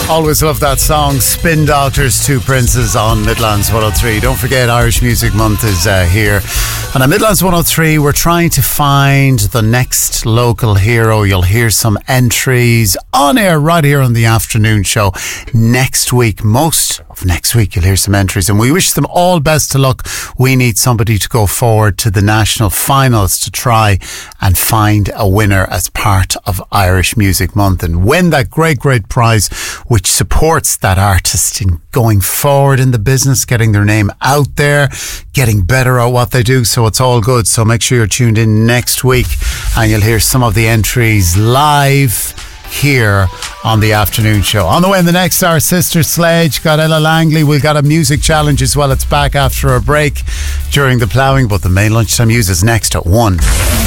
Always love that song, Spin Doctors, Two Princes on Midlands 103. Don't forget, Irish Music Month is here. And on Midlands 103, we're trying to find the next local hero. You'll hear some entries on air right here on the afternoon show next week. Most of next week, you'll hear some entries. And we wish them all best of luck. We need somebody to go forward to the national finals to try and find a winner as part of Irish Music Month and win that great prize which supports that artist in going forward in the business, getting their name out there, getting better at what they do. So it's all good. So make sure you're tuned in next week and you'll hear some of the entries live here on the afternoon show. On the way in the next hour, Sister Sledge, got Ella Langley. We've got a music challenge as well. It's back after a break during the ploughing, but the main lunchtime news is next at 1.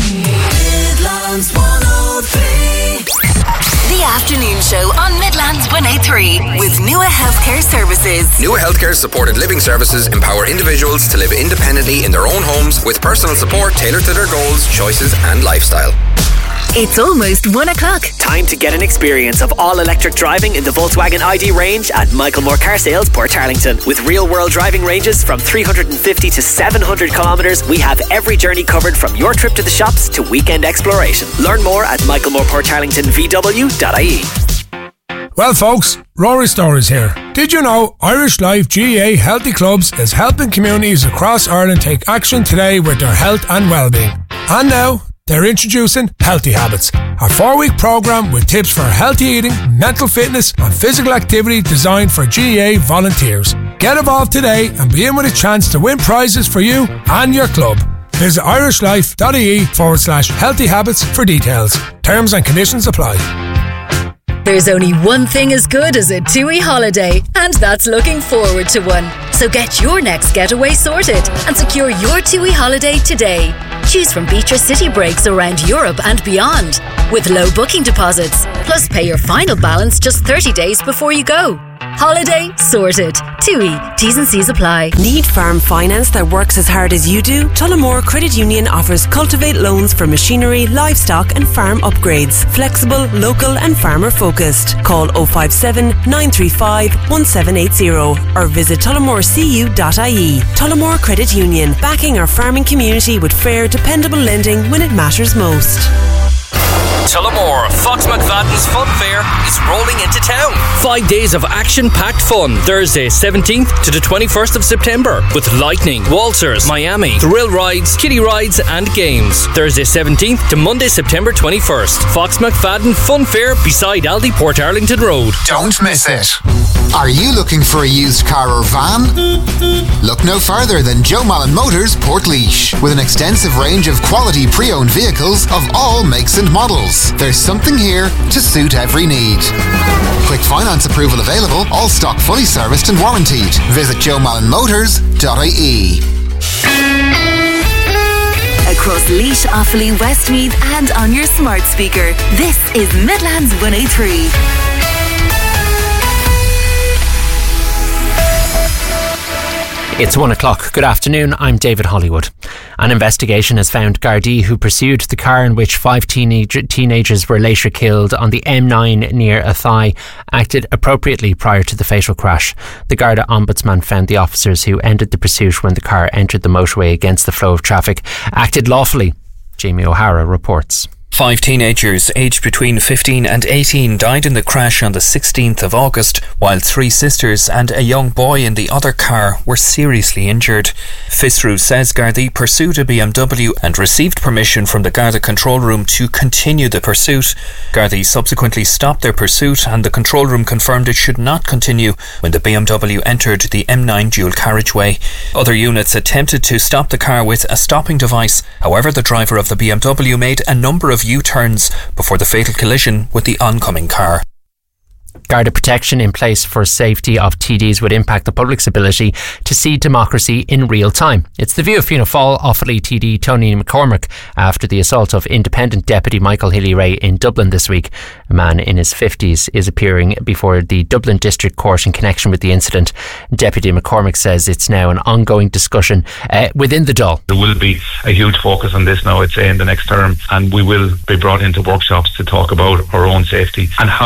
Midlands 103. The afternoon show on Midlands 103 with Nua Healthcare Services. Nua Healthcare's supported living services empower individuals to live independently in their own homes with personal support tailored to their goals, choices and lifestyle. It's almost 1 o'clock. Time to get an experience of all-electric driving in the Volkswagen ID range at Michael Moore Car Sales, Portarlington. With real-world driving ranges from 350 to 700 kilometres, we have every journey covered from your trip to the shops to weekend exploration. Learn more at michaelmooreportarlingtonvw.ie. Well folks, Rory Stories here. Did you know Irish Life GAA Healthy Clubs is helping communities across Ireland take action today with their health and well-being? And now, they're introducing Healthy Habits, a 4-week programme with tips for healthy eating, mental fitness and physical activity designed for GAA volunteers. Get involved today and be in with a chance to win prizes for you and your club. Visit irishlife.ie/healthy habits for details. Terms and conditions apply. There's only one thing as good as a TUI holiday, and that's looking forward to one. So get your next getaway sorted and secure your TUI holiday today. Choose from Beatrice city breaks around Europe and beyond with low booking deposits. Plus pay your final balance just 30 days before you go. Holiday sorted. TUI. T's and C's apply. Need farm finance that works as hard as you do? Tullamore Credit Union offers Cultivate loans for machinery, livestock and farm upgrades. Flexible, local and farmer focused. Call 057 935 1780 or visit tullamorecu.ie. Tullamore Credit Union, backing our farming community with fair, dependable lending when it matters most. Tullamore, Fox McFadden's Fun Fair is rolling into town. 5 days of action-packed fun. Thursday 17th to the 21st of September with lightning, waltzers, Miami, thrill rides, kiddie rides and games. Thursday 17th to Monday September 21st. Fox McFadden Fun Fair beside Aldi Portarlington Road. Don't miss it. Are you looking for a used car or van? Look no further than Joe Mallon Motors Portlaoise with an extensive range of quality pre-owned vehicles of all makes and models. There's something here to suit every need. Quick finance approval available, all stock fully serviced and warranted. Visit joemallonmotors.ie. Across Laois, Offaly, Westmeath and on your smart speaker, this is Midlands 103. It's 1 o'clock. Good afternoon, I'm David Hollywood. An investigation has found Gardaí who pursued the car in which 5 teenagers were later killed on the M9 near Athy acted appropriately prior to the fatal crash. The Garda Ombudsman found the officers who ended the pursuit when the car entered the motorway against the flow of traffic acted lawfully. Jamie O'Hara reports. 5 teenagers aged between 15 and 18 died in the crash on the 16th of August, while 3 sisters and a young boy in the other car were seriously injured. FISRU says Gardaí pursued a BMW and received permission from the Garda control room to continue the pursuit. Gardaí subsequently stopped their pursuit and the control room confirmed it should not continue when the BMW entered the M9 dual carriageway. Other units attempted to stop the car with a stopping device. However, the driver of the BMW made a number of U-turns before the fatal collision with the oncoming car. Garda protection in place for safety of TDs would impact the public's ability to see democracy in real time. It's the view of Fianna Fáil Offaly TD Tony McCormick after the assault of Independent Deputy Michael Healy-Rae in Dublin this week. A man in his 50s is appearing before the Dublin District Court in connection with the incident. Deputy McCormick says it's now an ongoing discussion within the Dáil. There will be a huge focus on this now, I'd say, in the next term, and we will be brought into workshops to talk about our own safety and how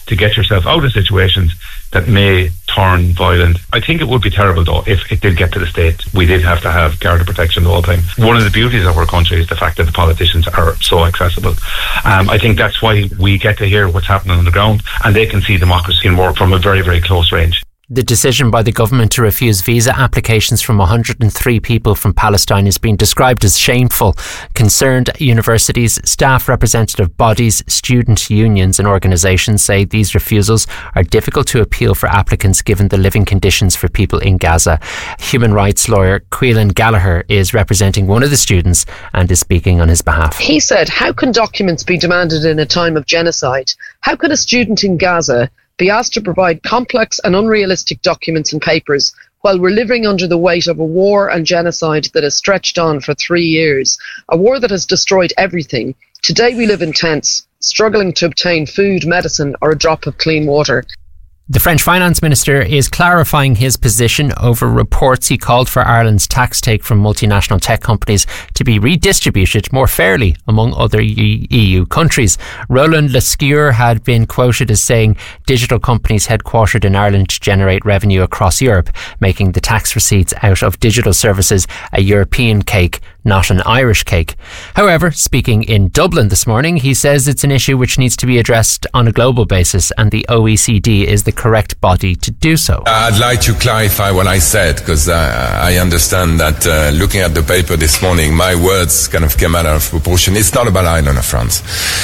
to get yourself out of situations that may turn violent. I think it would be terrible, though, if it did get to the state we did have to have Garda protection the whole time. One of the beauties of our country is the fact that the politicians are so accessible. I think that's why we get to hear what's happening on the ground, and they can see democracy and work from a very, very close range. The decision by the government to refuse visa applications from 103 people from Palestine is being described as shameful. Concerned universities, staff representative bodies, student unions and organisations say these refusals are difficult to appeal for applicants given the living conditions for people in Gaza. Human rights lawyer Quillan Gallagher is representing one of the students and is speaking on his behalf. He said, how can documents be demanded in a time of genocide? How can a student in Gaza be asked to provide complex and unrealistic documents and papers while we're living under the weight of a war and genocide that has stretched on for 3 years, a war that has destroyed everything? Today we live in tents, struggling to obtain food, medicine or a drop of clean water. The French finance minister is clarifying his position over reports he called for Ireland's tax take from multinational tech companies to be redistributed more fairly among other EU countries. Roland Lescure had been quoted as saying digital companies headquartered in Ireland generate revenue across Europe, making the tax receipts out of digital services a European cake, not an Irish cake. However, speaking in Dublin this morning, he says it's an issue which needs to be addressed on a global basis and the OECD is the correct body to do so. I'd like to clarify what I said, because I understand that looking at the paper this morning, my words kind of came out of proportion. It's not about Ireland or France.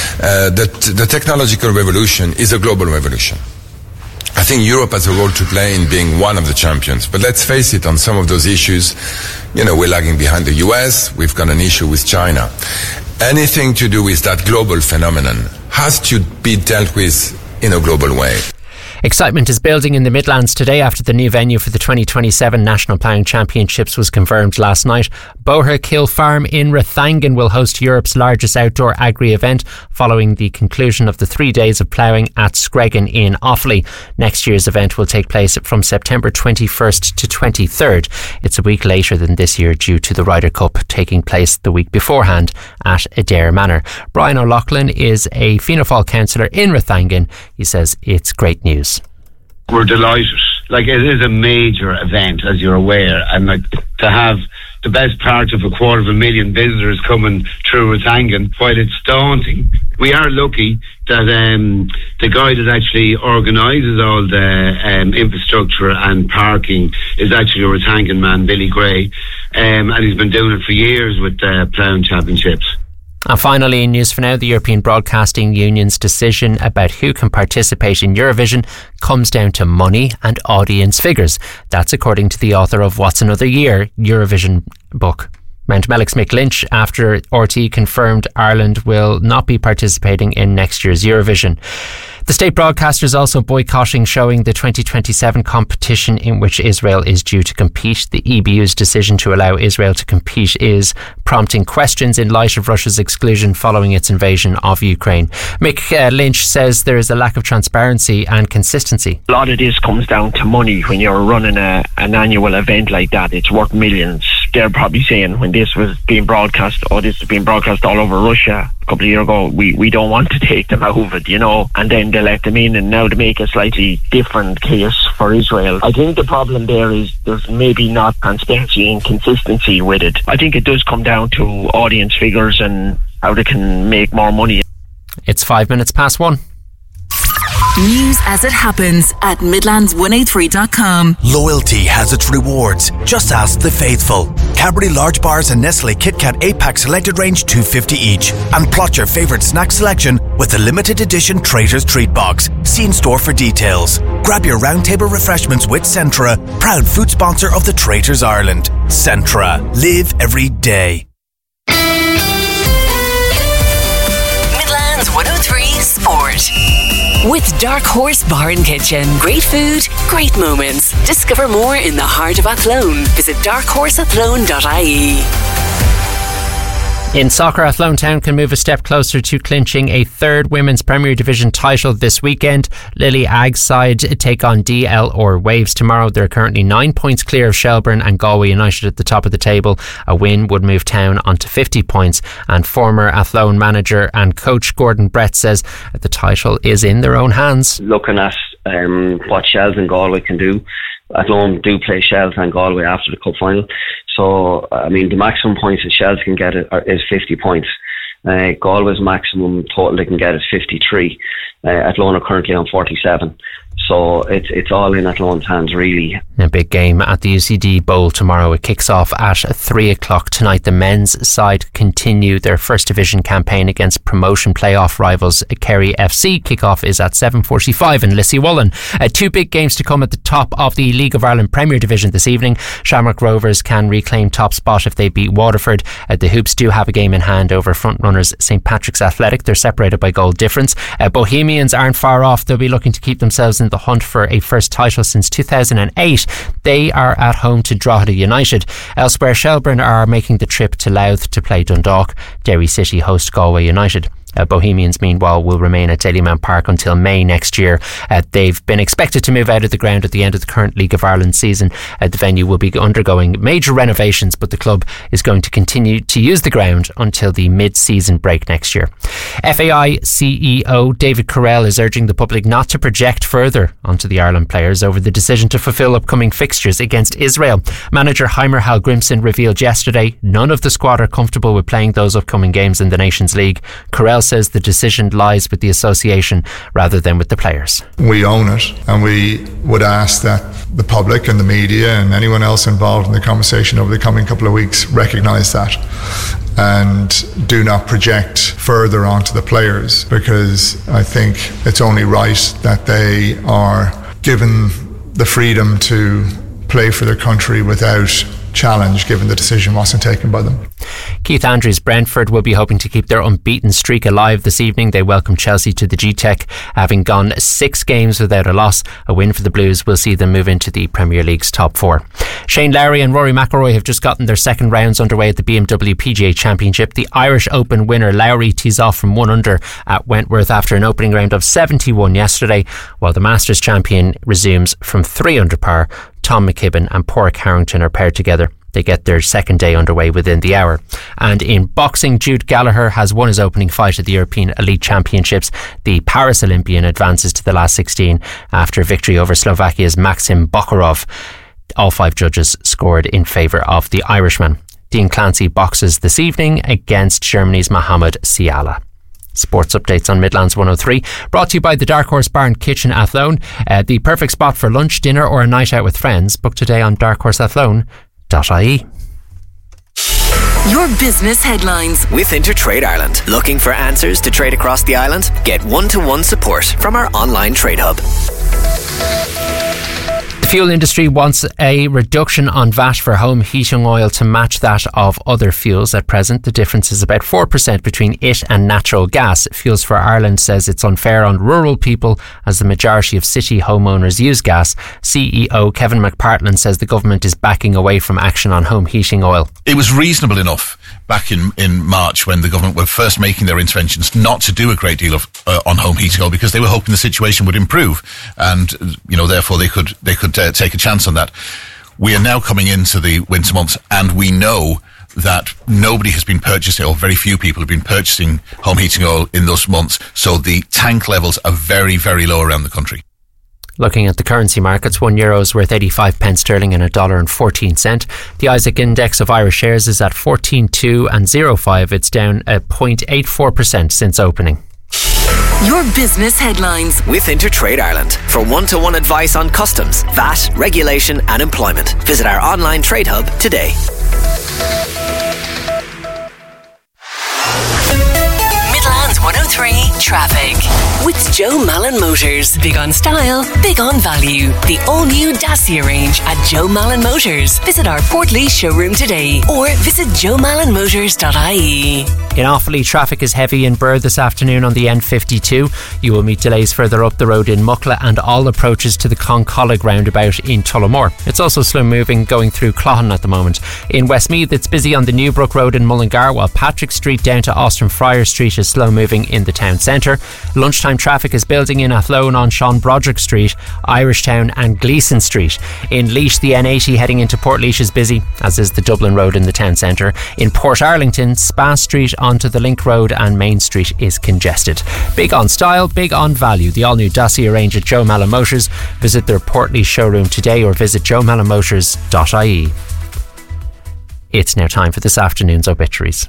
The technological revolution is a global revolution. I think Europe has a role to play in being one of the champions. But let's face it, on some of those issues, we're lagging behind the US. We've got an issue with China. Anything to do with that global phenomenon has to be dealt with in a global way. Excitement is building in the Midlands today after the new venue for the 2027 National Ploughing Championships was confirmed last night. Boherk Hill Farm in Rathangan will host Europe's largest outdoor agri-event following the conclusion of the 3 days of ploughing at Screggan in Offaly. Next year's event will take place from September 21st to 23rd. It's a week later than this year due to the Ryder Cup taking place the week beforehand at Adair Manor. Brian O'Loughlin is a Fianna Fáil councillor in Rathangan. He says it's great news. We're delighted. It is a major event, as you're aware, and to have the best part of 250,000 visitors coming through Rathangan, while it's daunting, we are lucky that the guy that actually organises all the infrastructure and parking is actually a Rathangan man, Billy Gray, and he's been doing it for years with the Ploughing Championships. And finally, in news for now, the European Broadcasting Union's decision about who can participate in Eurovision comes down to money and audience figures. That's according to the author of What's Another Year Eurovision book. Mount Mellick's Mick Lynch, after RTÉ confirmed Ireland will not be participating in next year's Eurovision. The state broadcaster is also boycotting showing the 2027 competition in which Israel is due to compete. The EBU's decision to allow Israel to compete is prompting questions in light of Russia's exclusion following its invasion of Ukraine. Mick Lynch says there is a lack of transparency and consistency. A lot of this comes down to money. When you're running an annual event like that, it's worth millions. They're probably saying when this was being broadcast, this is being broadcast all over Russia a couple of years ago, we don't want to take them out of it, and then they let them in, and now to make a slightly different case for Israel. I think the problem there is there's maybe not transparency and consistency with it. I think it does come down to audience figures and how they can make more money. It's 1:05. News as it happens at Midlands183.com. Loyalty has its rewards. Just ask the faithful. Cadbury Large Bars and Nestle Kit Kat 8-pack selected range $2.50 each. And plot your favourite snack selection with the limited edition Traitors Treat Box. See in store for details. Grab your roundtable refreshments with Centra, proud food sponsor of the Traitors Ireland. Centra. Live every day. Midlands 103 Sport. With Dark Horse Bar and Kitchen. Great food, great moments. Discover more in the heart of Athlone. Visit darkhorseathlone.ie. In soccer, Athlone Town can move a step closer to clinching a third Women's Premier Division title this weekend. Lily Ag's side take on DL or Waves tomorrow. They're currently 9 points clear of Shelbourne and Galway United at the top of the table. A win would move Town onto 50 points. And former Athlone manager and coach Gordon Brett says that the title is in their own hands. Looking at what Shells and Galway can do, Athlone do play Shells and Galway after the cup final. So, I mean, the maximum points that Shells can get is 50 points. Galway's maximum total they can get is 53. Athlone are currently on 47. So it's all in Athlone's hands, really. A big game at the UCD Bowl tomorrow. It kicks off at 3 o'clock tonight. The men's side continue their First Division campaign against promotion playoff rivals Kerry FC. Kickoff is at 7:45 in Lissywullen. 2 big games to come at the top of the League of Ireland Premier Division this evening. Shamrock Rovers can reclaim top spot if they beat Waterford. The Hoops do have a game in hand over frontrunners St Patrick's Athletic. They're separated by goal difference. Bohemians aren't far off. They'll be looking to keep themselves in the hunt for a first title since 2008. They are at home to Drogheda United. Elsewhere, Shelbourne are making the trip to Louth to play Dundalk. Derry City host Galway United. Bohemians, meanwhile, will remain at Dalymount Park until May next year. They've been expected to move out of the ground at the end of the current League of Ireland season. The venue will be undergoing major renovations, but the club is going to continue to use the ground until the mid-season break next year. FAI CEO David Carrell is urging the public not to project further onto the Ireland players over the decision to fulfil upcoming fixtures against Israel. Manager Heimer Hallgrimsson revealed yesterday none of the squad are comfortable with playing those upcoming games in the Nations League. Carrell says the decision lies with the association rather than with the players. We own it, and we would ask that the public and the media and anyone else involved in the conversation over the coming couple of weeks recognise that and do not project further onto the players, because I think it's only right that they are given the freedom to play for their country without challenge, given the decision wasn't taken by them. Keith Andrews Brentford will be hoping to keep their unbeaten streak alive this evening. They welcome Chelsea to the G-Tech, having gone 6 games without a loss. A win for the Blues will see them move into the Premier League's top 4. Shane Lowry and Rory McIlroy have just gotten their second rounds underway at the BMW PGA Championship. The Irish Open winner Lowry tees off from 1 under at Wentworth after an opening round of 71 yesterday, while the Masters champion resumes from 3 under par. Tom McKibben and Porrick Harrington are paired together. They get their second day underway within the hour. And in boxing, Jude Gallagher has won his opening fight at the European Elite Championships. The Paris Olympian advances to the last 16 after victory over Slovakia's Maxim Bokharov. All 5 judges scored in favour of the Irishman. Dean Clancy boxes this evening against Germany's Mohamed Siala. Sports updates on Midlands 103, brought to you by the Dark Horse Bar and Kitchen Athlone. The perfect spot for lunch, dinner or a night out with friends. Book today on darkhorseathlone.ie. Your business headlines with Intertrade Ireland. Looking for answers to trade across the island? Get one-to-one support from our online trade hub. The fuel industry wants a reduction on VAT for home heating oil to match that of other fuels. At present, the difference is about 4% between it and natural gas. Fuels for Ireland says it's unfair on rural people as the majority of city homeowners use gas. CEO Kevin McPartland says the government is backing away from action on home heating oil. It was reasonable enough back in March when the government were first making their interventions not to do a great deal of on home heating oil, because they were hoping the situation would improve, and therefore they could take a chance on that. We are now coming into the winter months, and we know that nobody has been purchasing, or very few people have been purchasing home heating oil in those months, so the tank levels are very, very low around the country. Looking at the currency markets, €1 is worth 85 pence sterling and $1.14. The Isaac Index of Irish shares is at 14.205. It's down 0.84% since opening. Your business headlines with Intertrade Ireland. For one-to-one advice on customs, VAT, regulation and employment, visit our online trade hub today. Midlands 103 traffic with Joe Malin Motors. Big on style, big on value. The all-new Dacia range at Joe Malin Motors. Visit our Portlaoise showroom today or visit joemallinmotors.ie. In Offaly, traffic is heavy in Birr this afternoon on the N52. You will meet delays further up the road in Muckla and all approaches to the Concollig roundabout in Tullamore. It's also slow moving going through Cloughan at the moment. In Westmeath, it's busy on the Newbrook Road in Mullingar, while Patrick Street down to Austin Friar Street is slow moving in the town centre. Lunchtime traffic is building in Athlone on Sean Broderick Street, Irishtown and Gleeson Street. In Laois, the N80 heading into Portlaoise is busy, as is the Dublin Road in the town centre. In Port Arlington, Spa Street onto the Link Road and Main Street is congested. Big on style, big on value. The all-new Dacia range at Joe Malin Motors. Visit their Portlaoise showroom today or visit joemallinmotors.ie. It's now time for this afternoon's obituaries.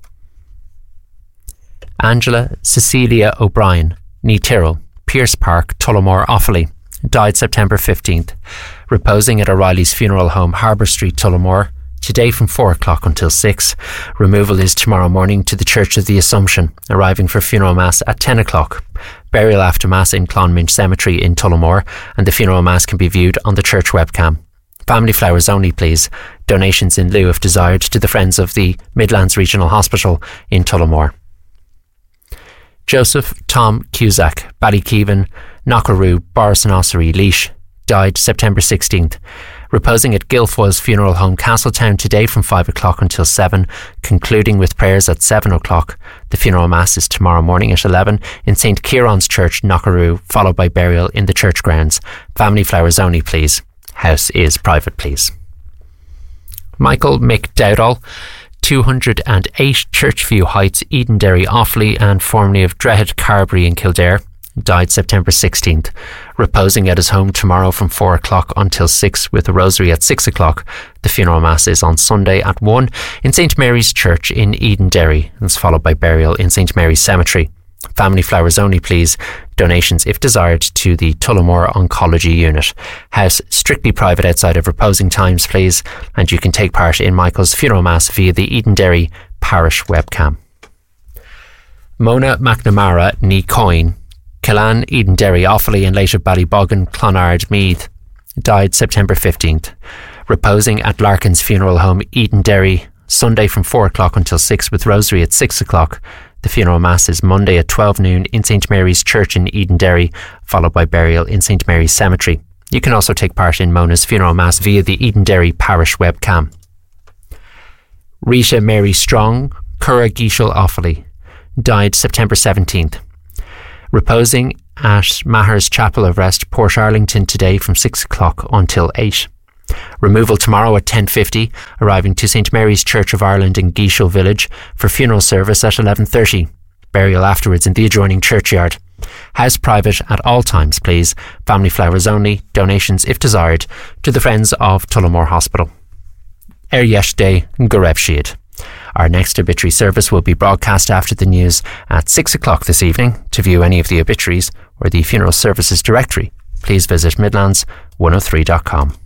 Angela Cecilia O'Brien, Ní Tyrrell, Pierce Park, Tullamore, Offaly, died September 15th, reposing at O'Reilly's funeral home, Harbour Street, Tullamore, today from 4 o'clock until 6. Removal is tomorrow morning to the Church of the Assumption, arriving for funeral mass at 10 o'clock. Burial after mass in Clonminch Cemetery in Tullamore, and the funeral mass can be viewed on the church webcam. Family flowers only, please. Donations in lieu if desired to the Friends of the Midlands Regional Hospital in Tullamore. Joseph Tom Cusack, Ballykeevan, Knockaroo, Boris and Ossory, Laois, died September 16th, reposing at Guilfoyle's funeral home, Castletown, today from 5 o'clock until 7, concluding with prayers at 7 o'clock. The funeral mass is tomorrow morning at 11 in St. Kieran's Church, Knockaroo, followed by burial in the church grounds. Family flowers only, please. House is private, please. Michael McDowdall, 208 Churchview Heights, Edenderry, Offaly, and formerly of Drehead Carberry in Kildare, died September 16th, reposing at his home tomorrow from 4 o'clock until 6 with a rosary at 6 o'clock. The funeral mass is on Sunday at 1 in St. Mary's Church in Edenderry, and is followed by burial in St. Mary's Cemetery. Family flowers only, please. Donations, if desired, to the Tullamore Oncology Unit. House strictly private outside of reposing times, please, and you can take part in Michael's funeral mass via the Edenderry Parish webcam. Mona McNamara, Ní Coyne, Killan, Edenderry, Offaly, and later Ballybogan, Clonard, Meath, died September 15th, reposing at Larkin's funeral home, Edenderry, Sunday from 4 o'clock until 6 with rosary at 6 o'clock. The funeral mass is Monday at 12 noon in St. Mary's Church in Edenderry, followed by burial in St. Mary's Cemetery. You can also take part in Mona's funeral mass via the Edenderry Parish webcam. Rita Mary Strong, Curra Geishel, Offaly, died September 17th, reposing at Maher's Chapel of Rest, Port Arlington, today from 6 o'clock until 8. Removal tomorrow at 10:50, arriving to St. Mary's Church of Ireland in Geishel Village for funeral service at 11:30. Burial afterwards in the adjoining churchyard. House private at all times, please. Family flowers only. Donations, if desired, to the Friends of Tullamore Hospital. Yesterday, Gareb Shiad. Our next obituary service will be broadcast after the news at 6 o'clock this evening. To view any of the obituaries or the funeral services directory, please visit Midlands103.com.